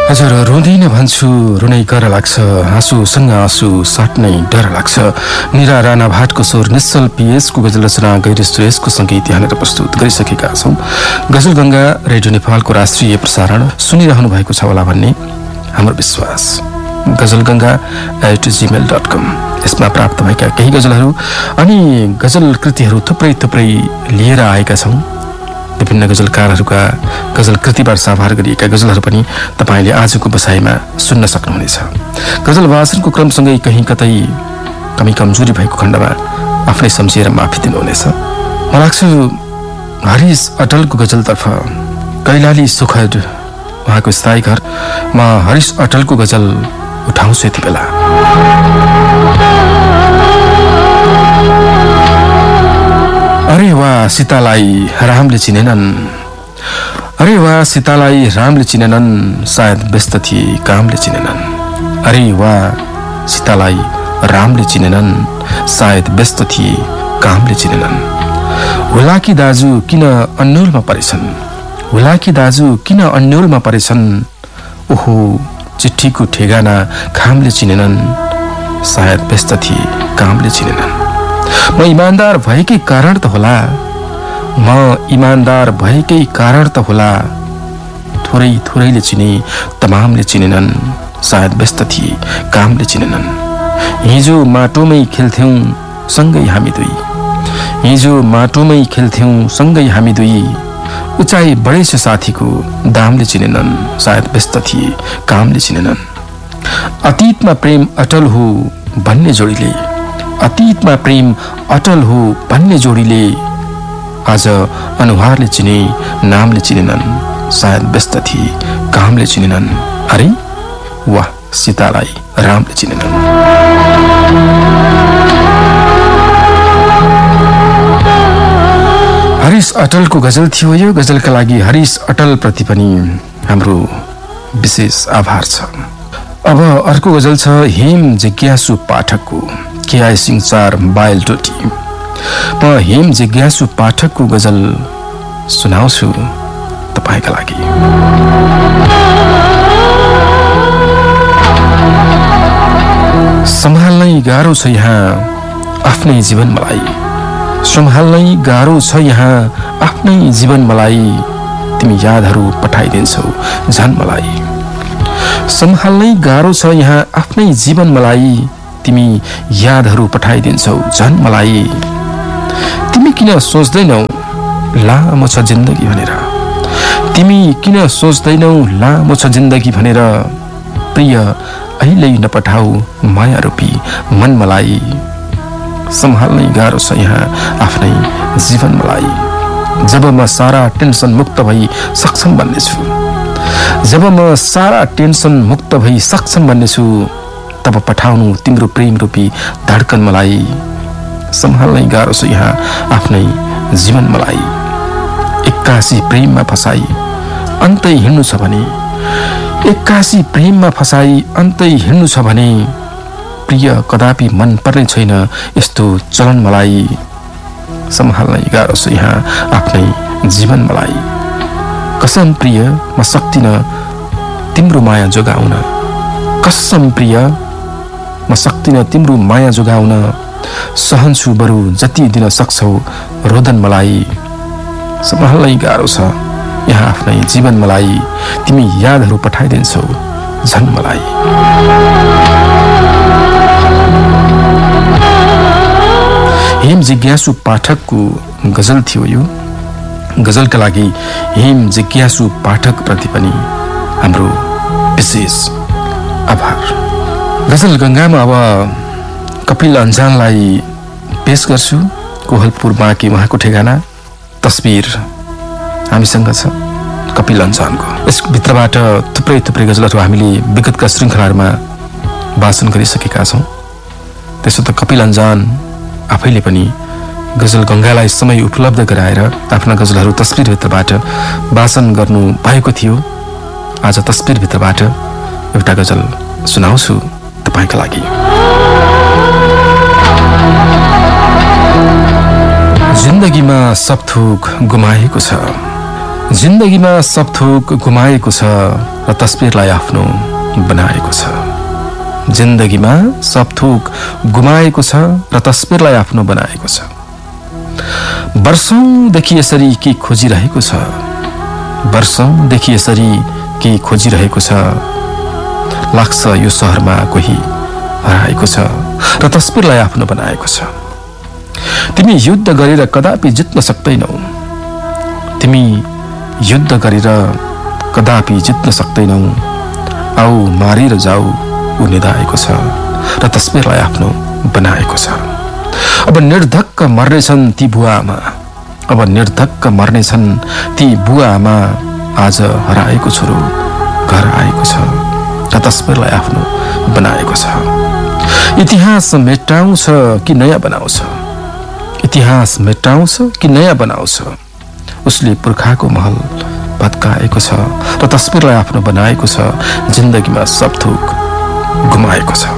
हजुर रुँदैन भन्छु रुनै कर लाग्छ आँसुसँग आँसु साट्नै डर लाग्छ। निरा राणा भाटको स्वर निश्चल पिएसको गजल रचना गैर सुरेशको सङ्गीत यहाँनिर प्रस्तुत गरिसकेका छौँ। गजल गङ्गा रेडियो नेपालको राष्ट्रिय प्रसारण सुनिरहनु भएको छ होला भन्ने हाम्रो विश्वास। गजलगङ्गा@gmail.com यसमा प्राप्त भएका केही गजलहरू अनि गजल कृतिहरू थुप्रै लिएर आएका छौँ। विभिन्न गजलकारहरूका गजल कृतिबाट साभार गरिएका गजलहरू पनि तपाईँले आजको बसाइमा सुन्न सक्नुहुनेछ। गजल वाचनको क्रमसँगै कहीँ कतै कमी कमजोरी भएको खण्डमा आफ्नै सम्झिएर माफी दिनुहुनेछ। मलाई लाग्छ हरिश अटलको गजलतर्फ कैलाली सुखद उहाँको स्थायी घर म हरिश अटलको गजल उठाउँछु यति बेला। अरे वाह सीतालाई रामले चिनेनन्, अरे वाह सीतालाई रामले चिनेनन्, सायद व्यस्त थिए कामले चिनेनन्। अरे वाह सीतालाई रामले चिनेनन्, सायद व्यस्त थिए कामले चिनेनन्। होला कि दाजु किन अन्योलमा परेछन्, होला कि दाजु किन अन्योलमा परेछन्। ओहो चिठीको ठेगाना खामले चिनेनन्, सायद व्यस्त थिए कामले चिनेनन्। म इमान्दार भएकै कारण त होला, म इमान्दार भएकै कारण त होला। थोरैले चिने तमामले चिनेनन्, सायद व्यस्त थिए कामले चिनेनन्। हिजो माटोमै खेल्थ्यौं सँगै हामी दुई, हिजो माटोमै खेल्थ्यौं सँगै हामी दुई। उचाइ बढेछ साथीको दामले चिनेनन्, सायद व्यस्त थिए कामले चिनेनन्। अतीतमा प्रेम अटल हो भन्ने जोडीले, अतीतमा प्रेम अटल हो भन्ने जोडीले आज अनुहारले चिने नामले चिनेनन्, सायद व्यस्त थिए कामले चिनेनन्। अरे वाह सीतालाई रामले चिनेनन्। हरिश अटलको गजल थियो यो। गजलका लागि हरिश अटल प्रति पनि हाम्रो विशेष आभार छ। अब अर्को गजल छ हेम जिज्ञासु पाठकको, केआई सिंह 4 बाइल टोटी। म हेम जिज्ञासु पाठकको गजल सुनाउँछु तपाईँका लागि। सम्हाल्नै गाह्रो छ यहाँ आफ्नै जीवन मलाई, सम्हाल्नै गाह्रो छ यहाँ आफ्नै जीवन मलाई। तिमी यादहरू पठाइदिन्छौ झन् मलाई, सम्हाल्नै गाह्रो छ यहाँ आफ्नै जीवन मलाई। तिमी यादहरू पठाइदिन्छौ झन् मलाई। तिमी किन सोच्दैनौ लामो छ जिन्दगी भनेर, तिमी किन सोच्दैनौ लामो छ जिन्दगी भनेर। प्रिय अहिले नपठाऊ माया रूपी मन मलाई, सम्हाल्नै गाह्रो छ यहाँ आफ्नै जीवन मलाई। जब म सारा टेन्सन मुक्त भई सक्षम बन्नेछु, जब म सारा टेन्सन मुक्त भई सक्षम बन्नेछु, तब पठाउनु तिम्रो प्रेम रूपी धड्कन मलाई। सम्हाल्नै गाह्रो छ यहाँ आफ्नै जीवन मलाई। एक्कासी प्रेममा फसाई अन्तै हिँड्नु छ भने, एक्कासी प्रेममा फसाई अन्तै हिँड्नु छ भने। प्रिय कदापि मन पर्ने छैन यस्तो चलन मलाई। सम्हाल्नै गाह्रो छ यहाँ आफ्नै जीवन मलाई। कसम प्रिय म सक्दिन तिम्रो माया जोगाउन, कसम प्रिय म सक्दिन तिम्रो माया जोगाउन। सहन्छु बरु जति दिन सक्छौ रोदन मलाई। सम्हाल्नै गाह्रो छ यहाँ आफ्नै जीवन मलाई। तिमी यादहरू पठाइदिन्छौ झन् मलाई। हेम जिज्ञासु पाठकको गजल थियो यो। गजलका लागि हेम जिज्ञासु पाठक प्रति पनि हाम्रो विशेष आभार। गजल गङ्गामा अब कपिल अन्जानलाई पेश गर्छु। कोहलपुर बाँकी उहाँको ठेगाना तस्बिर हामीसँग छ कपिल अन्जानको। यसभित्रबाट थुप्रै गजलहरू हामीले विगतका श्रृङ्खलाहरूमा वाचन गरिसकेका छौँ। त्यसो त कपिल अन्जान आफैले पनि गजल गङ्गालाई समय उपलब्ध गराएर आफ्ना गजलहरू तस्बिरभित्रबाट वाचन गर्नु भएको थियो। आज तस्बिरभित्रबाट एउटा गजल सुनाउँछु तपाईँका लागि। जिन्दगीमा सब थोक गुमाएको छ, जिन्दगीमा सब थोक गुमाएको छ र तस्बिरलाई आफ्नो बनाएको छ। जिन्दगीमा सब थोक गुमाएको छ र तस्बिरलाई आफ्नो बनाएको छ। वर्षौंदेखि यसरी के खोजिरहेको छ, वर्षौंदेखि यसरी के खोजिरहेको छ। लाग्छ यो शहरमा कोही हराएको छ र तस्बिरलाई आफ्नो बनाएको छ। तिमी युद्ध गरेर कदापि जित्न सक्दैनौ, तिमी युद्ध गरेर कदापि जित्न सक्दैनौ। आऊ मारेर जाऊ ऊ निधाएको छ र तस्बिरलाई आफ्नो बनाएको छ। अब निर्धक्क मर्नेछन् ती बुवाआमा, अब निर्धक्क मर्नेछन् ती बुवाआमा। आज हराएको छोरो घर आएको छ र तस्बिरलाई आफ्नो बनाएको छ। इतिहास मेटाउँछ कि नयाँ बनाउँछ, इतिहास मेटाउँछ कि नयाँ बनाउँछ। उसले पुर्खाको महल भत्काएको छ र तस्बिरलाई आफ्नो बनाएको छ। जिन्दगीमा सब थोक गुमाएको छ।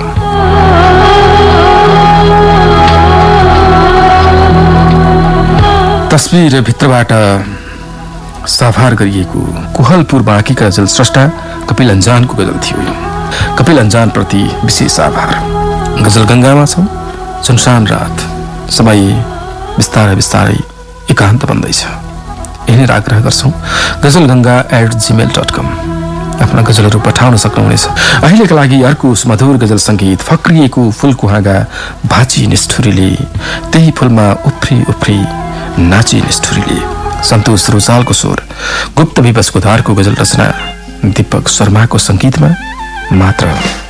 तस्बिर भित्रबाट साभार गरिएको कुहलपुर बाँकीका गजल स्रष्टा कपिल अन्जानको गजल थियो। कपिल अन्जान प्रति विशेष आभार। गजल गंगामा छौं, सुनसान रात, सबै बिस्तारै बिस्तारै एकान्त बन्दैछ। यहीँनिर आग्रह गर्छौं gajalganga@gmail.com आफ्ना गजलहरू पठाउन सक्नुहुनेछ। अहिलेका लागि अर्को सुमधुर गजल संगीत फक्रिएको फूलको हाँगा भाँची निष्ठुरीले, त्यही फूलमा उफ्री उफ्री नाची निष्ठुरीले। सन्तोष रुचालको स्वर, गुप्त विवश गोधारको गजल रचना, दीपक शर्माको संगीतमा मात्र।